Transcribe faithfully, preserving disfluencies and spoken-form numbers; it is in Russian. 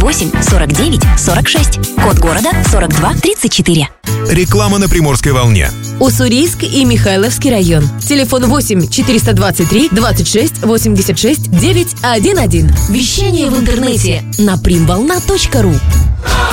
восемь сорок девять сорок шесть. Код города сорок два тридцать четыре. Реклама на Приморской волне. Уссурийск и Михайловский район. Телефон восемь четыреста двадцать три двадцать шесть восемьдесят шесть девятьсот одиннадцать. Вещание в интернете на примволна точка ру.